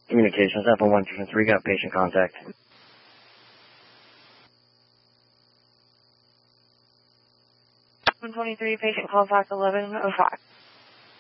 Communications, Apple 123, got patient contact. 123, patient call box 1105.